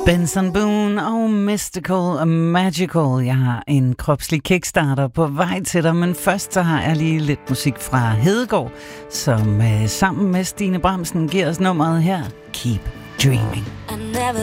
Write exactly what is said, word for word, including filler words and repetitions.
Benson Boone og Mystical og Magical. Jeg har en kropslig kickstarter på vej til dig, men først så har jeg lige lidt musik fra Hedegaard, som uh, sammen med Stine Bramsen giver os nummeret her, Keep Dreaming. I never